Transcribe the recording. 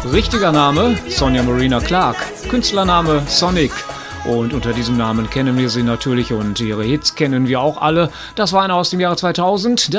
Richtiger Name Sonja Marina Clark, Künstlername Sonic. Und unter diesem Namen kennen wir sie natürlich und ihre Hits kennen wir auch alle. Das war einer aus dem Jahre 2000.